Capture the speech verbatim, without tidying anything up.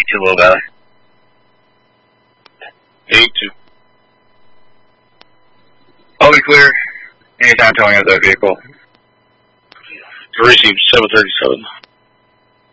two, Little Valley. eight two. All be clear. Anytime towing of that vehicle. To receive seven thirty-seven.